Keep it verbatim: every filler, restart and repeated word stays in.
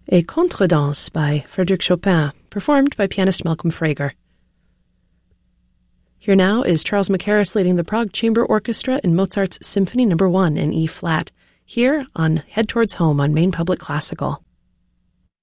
A Contredanse by Frédéric Chopin, performed by pianist Malcolm Frager. Here now is Charles Mackerras leading the Prague Chamber Orchestra in Mozart's Symphony Number one in E-flat, here on Head Towards Home on Maine Public Classical.